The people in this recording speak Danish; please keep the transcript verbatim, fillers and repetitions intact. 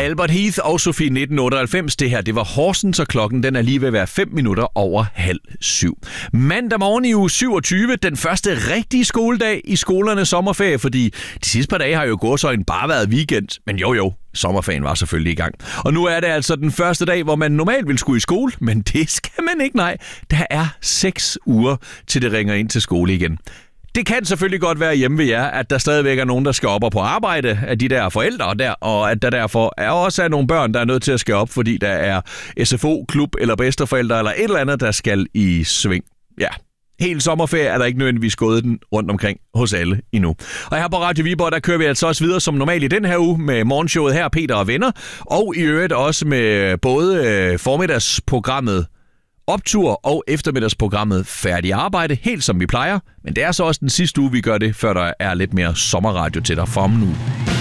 Albert Heath og Sofie nitten otteoghalvfems. Det her, det var Horsens, og klokken den er lige ved at være fem minutter over halv syv. Mandag morgen i uge syvogtyve, den første rigtige skoledag i skolernes sommerferie, fordi de sidste par dage har jo gåsøjne bare været weekend. Men jo jo, sommerferien var selvfølgelig i gang. Og nu er det altså den første dag, hvor man normalt vil skulle i skole, men det skal man ikke, nej. Der er seks uger, til det ringer ind til skole igen. Det kan selvfølgelig godt være hjemme ved jer, at der stadigvæk er nogen, der skal op og på arbejde af de der forældre der, og at der derfor er også er nogle børn, der er nødt til at skal op, fordi der er S F O, klub eller bedsteforældre eller et eller andet, der skal i sving. Ja, hele sommerferie er der ikke nødvendigvis gået den rundt omkring hos alle endnu. Og her på Radio Viborg, der kører vi altså også videre som normalt i den her uge med morgenshowet her, Peter og Venner, og i øvrigt også med både formiddagsprogrammet Optur og eftermiddagsprogrammet Færdig Arbejde, helt som vi plejer. Men det er så også den sidste uge, vi gør det, før der er lidt mere sommerradio til dig fra nu.